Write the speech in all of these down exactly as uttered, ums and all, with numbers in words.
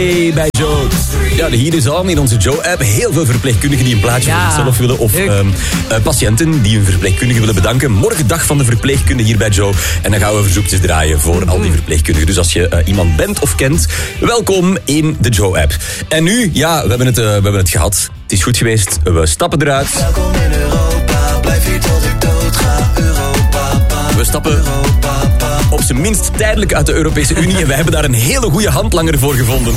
Hey, bij Joe. Ja, de hier is aan in onze Joe-app. Heel veel verpleegkundigen die een plaatje ja, voor zichzelf willen. Of um, uh, patiënten die een verpleegkundige willen bedanken. Morgen dag van de verpleegkunde hier bij Joe. En dan gaan we verzoekjes draaien voor al die verpleegkundigen. Dus als je uh, iemand bent of kent, welkom in de Joe-app. En nu, ja, we hebben het, uh, we hebben het gehad. Het is goed geweest. We stappen eruit. Welkom in Europa, blijf hier tot ik dood ga. Europa, we stappen Europa, op zijn minst tijdelijk uit de Europese Unie. En wij hebben daar een hele goede handlanger voor gevonden.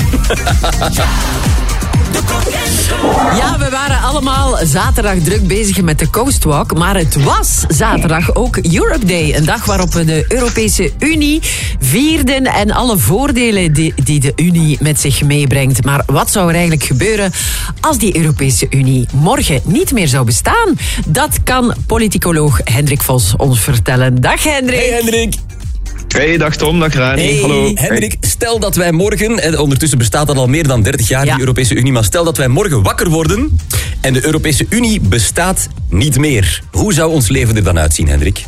Ja, we waren allemaal zaterdag druk bezig met de Coastwalk. Maar het was zaterdag ook Europe Day. Een dag waarop we de Europese Unie vierden en alle voordelen die, die de Unie met zich meebrengt. Maar wat zou er eigenlijk gebeuren als die Europese Unie morgen niet meer zou bestaan? Dat kan politicoloog Hendrik Vos ons vertellen. Dag Hendrik. Hey Hendrik. Hey, dag Tom, dag Rani, hey, hallo. Hendrik, stel dat wij morgen, en ondertussen bestaat dat al meer dan dertig jaar, ja. die Europese Unie, maar stel dat wij morgen wakker worden en de Europese Unie bestaat niet meer. Hoe zou ons leven er dan uitzien, Hendrik?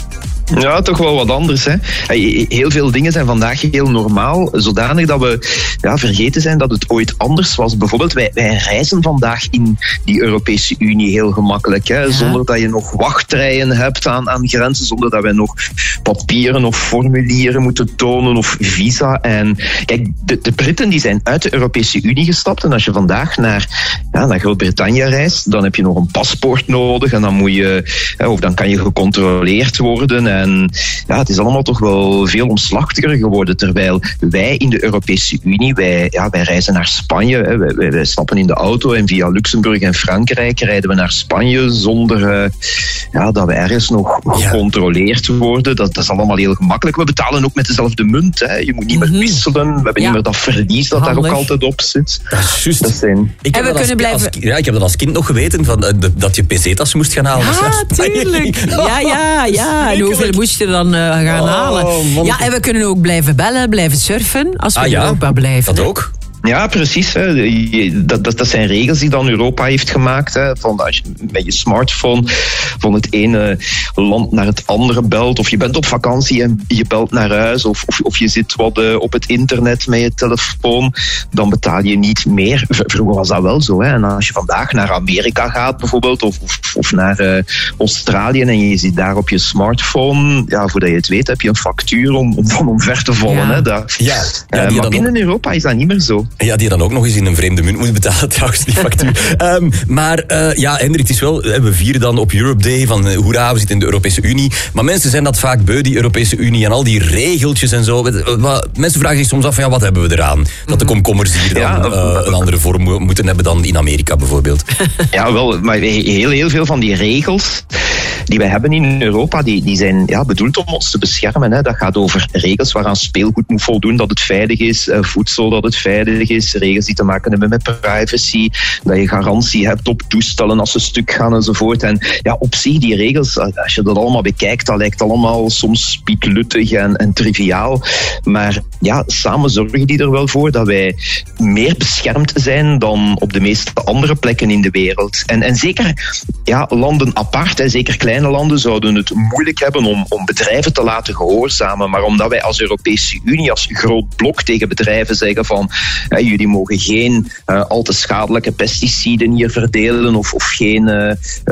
Ja, toch wel wat anders. Hè? Heel veel dingen zijn vandaag heel normaal, zodanig dat we ja, vergeten zijn dat het ooit anders was. Bijvoorbeeld, wij, wij reizen vandaag in die Europese Unie heel gemakkelijk. Hè? Ja. Zonder dat je nog wachtrijen hebt aan, aan grenzen, zonder dat wij nog papieren of formulieren moeten tonen of visa. En kijk, de, de Britten die zijn uit de Europese Unie gestapt. En als je vandaag naar, ja, naar Groot-Brittannië reist, dan heb je nog een paspoort nodig. En dan moet je, of dan kan je gecontroleerd worden. En ja, het is allemaal toch wel veel omslachtiger geworden. Terwijl wij in de Europese Unie, wij, ja, wij reizen naar Spanje. Hè, wij, wij, wij stappen in de auto en via Luxemburg en Frankrijk rijden we naar Spanje zonder uh, ja, dat we ergens nog gecontroleerd worden. Dat, dat is allemaal heel gemakkelijk. We betalen ook met dezelfde munt. Hè. Je moet niet meer wisselen. We hebben ja. niet meer dat verlies dat Handig. daar ook altijd op zit. Dat is juist. Dat zijn... Ik heb, en we dat kunnen als, blijven... als, ja, ik heb dat als kind nog geweten, van, uh, de, dat je pesetas moest gaan halen. Ja, tuurlijk. Ja, ja, ja. En hoeveel moest je dan uh, gaan oh, halen? Man. Ja, en we kunnen ook blijven bellen, blijven surfen, als we ah, in ja? Europa blijven. Dat hè? ook. Ja, precies. Hè. Dat, dat, dat zijn regels die dan Europa heeft gemaakt. Hè. Van als je met je smartphone van het ene land naar het andere belt. Of je bent op vakantie en je belt naar huis. Of, of, of je zit wat uh, op het internet met je telefoon. Dan betaal je niet meer. Vroeger was dat wel zo. Hè. En als je vandaag naar Amerika gaat bijvoorbeeld. Of, of, of naar uh, Australië. En je zit daar op je smartphone. Ja, voordat je het weet heb je een factuur om, om van omver te vallen. Ja. Hè. Dat, ja. Ja, uh, maar binnen ook... Europa is dat niet meer zo. Ja, die je dan ook nog eens in een vreemde munt moet betalen, trouwens, die factuur. um, maar uh, ja, Hendrik, het is wel, we vieren dan op Europe Day van uh, hoera, we zitten in de Europese Unie. Maar mensen zijn dat vaak beu, die Europese Unie en al die regeltjes en zo. Maar mensen vragen zich soms af, van, ja, wat hebben we eraan? Dat de komkommers hier dan ja, uh, een andere vorm moeten hebben dan in Amerika bijvoorbeeld. Ja, wel, maar heel, heel veel van die regels die wij hebben in Europa, die, die zijn ja, bedoeld om ons te beschermen. Hè. Dat gaat over regels waaraan speelgoed moet voldoen, dat het veilig is, uh, voedsel dat het veilig is, regels die te maken hebben met privacy, dat je garantie hebt op toestellen als ze stuk gaan enzovoort. En ja, op zich, die regels, als je dat allemaal bekijkt, dat lijkt allemaal soms pietluttig en, en triviaal. Maar ja, samen zorgen die er wel voor dat wij meer beschermd zijn dan op de meeste andere plekken in de wereld. En, en zeker ja, landen apart, hè, zeker kleine landen, zouden het moeilijk hebben om, om bedrijven te laten gehoorzamen. Maar omdat wij als Europese Unie, als groot blok tegen bedrijven zeggen van ja, jullie mogen geen uh, al te schadelijke pesticiden hier verdelen of, of geen uh,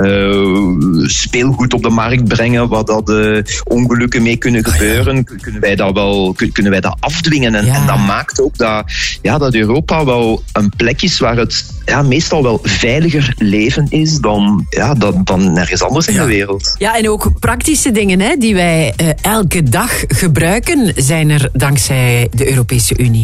uh, speelgoed op de markt brengen waar dat uh, ongelukken mee kunnen gebeuren, ah, ja. kunnen wij dat wel kunnen wij dat afdwingen. En, ja. en dat maakt ook dat, ja, dat Europa wel een plek is waar het ja, meestal wel veiliger leven is dan, ja, dan, dan nergens anders in ja. de wereld. Ja, en ook praktische dingen hè, die wij uh, elke dag gebruiken, zijn er dankzij de Europese Unie.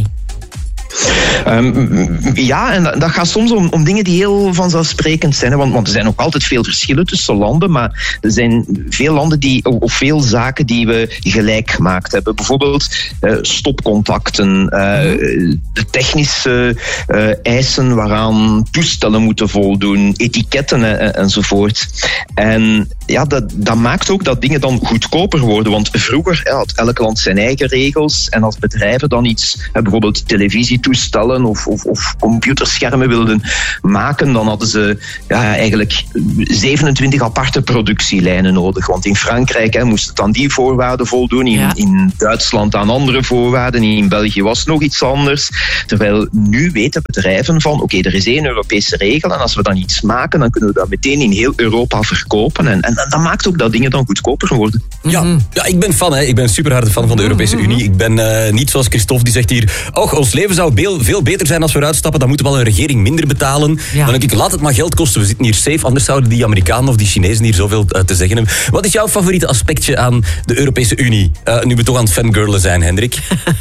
Um, ja, en dat, dat gaat soms om, om dingen die heel vanzelfsprekend zijn. Hè, want, want er zijn ook altijd veel verschillen tussen landen, maar er zijn veel landen die, of veel zaken die we gelijk gemaakt hebben. Bijvoorbeeld uh, stopcontacten, uh, de technische uh, eisen waaraan toestellen moeten voldoen, etiketten uh, enzovoort. En ja, dat, dat maakt ook dat dingen dan goedkoper worden. Want vroeger ja, had elk land zijn eigen regels. En als bedrijven dan iets, bijvoorbeeld televisietoestellen toestellen of, of, of computerschermen wilden maken, dan hadden ze ja, eigenlijk zevenentwintig aparte productielijnen nodig. Want in Frankrijk hè, moest het aan die voorwaarden voldoen, in, ja. in Duitsland aan andere voorwaarden, in België was het nog iets anders. Terwijl nu weten bedrijven van, oké, okay, er is één Europese regel en als we dan iets maken, dan kunnen we dat meteen in heel Europa verkopen. En, en dat maakt ook dat dingen dan goedkoper worden. Ja, ja ik ben fan, hè. Ik ben een superharde fan van de Europese Unie. Ik ben uh, niet zoals Christophe die zegt hier, och, ons leven zou veel, veel beter zijn als we eruit stappen, dan moeten we wel een regering minder betalen. Ja. Dan denk ik, laat het maar geld kosten, we zitten hier safe, anders zouden die Amerikanen of die Chinezen hier zoveel uh, te zeggen hebben. Wat is jouw favoriete aspectje aan de Europese Unie? Uh, nu we toch aan het fangirlen zijn, Hendrik.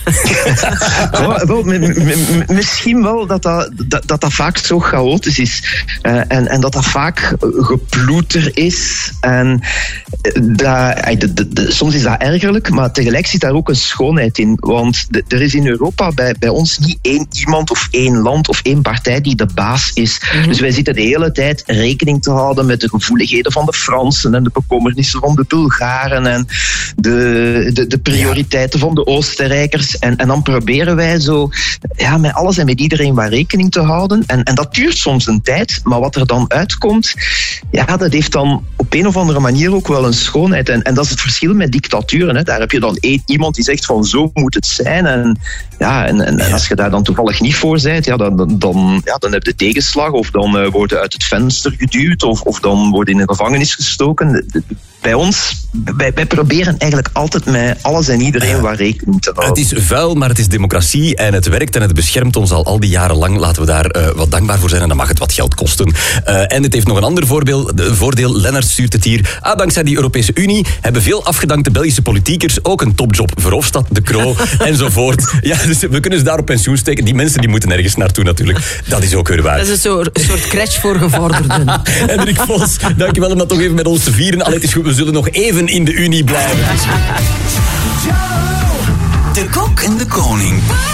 oh, wel, m- m- misschien wel dat dat, dat, dat dat vaak zo chaotisch is. Uh, en, en dat dat vaak geploeter is. En dat, de, de, de, soms is dat ergerlijk, maar tegelijk zit daar ook een schoonheid in. Want de, er is in Europa bij, bij ons niet één iemand of één land of één partij die de baas is. Mm-hmm. Dus wij zitten de hele tijd rekening te houden met de gevoeligheden van de Fransen en de bekommernissen van de Bulgaren en de, de, de prioriteiten van de Oostenrijkers. En, en dan proberen wij zo ja, met alles en met iedereen wat rekening te houden. En, en dat duurt soms een tijd, maar wat er dan uitkomt, ja, dat heeft dan op een of andere manier ook wel een schoonheid. En, en dat is het verschil met dictaturen. Hè. Daar heb je dan één, iemand die zegt van zo moet het zijn. En, ja, en, en, en als je daar dan toevallig niet voor bent, ja, dan, dan, dan, ja, dan heb je tegenslag. Of dan uh, worden uit het venster geduwd. Of, of dan worden in een gevangenis gestoken. Bij ons, wij, wij proberen eigenlijk altijd met alles en iedereen wat rekening te houden. Het is vuil, maar het is democratie en het werkt en het beschermt ons al al die jaren lang. Laten we daar uh, wat dankbaar voor zijn en dan mag het wat geld kosten. Uh, en het heeft nog een ander voorbeeld, voordeel. Lennart stuurt het hier. Ah, dankzij die Europese Unie hebben veel afgedankte Belgische politiekers ook een topjob. Verhofstadt, De Croo enzovoort. Ja, dus we kunnen ze daar op pensioen steken. Die mensen die moeten ergens naartoe natuurlijk. Dat is ook weer waar. Dat is een soort, een soort crash voor gevorderden. Hendrik Vos, dankjewel om dat toch even met ons te vieren. Allee, het is goed, we zullen nog even in de Unie blijven. De Kok en de Koning.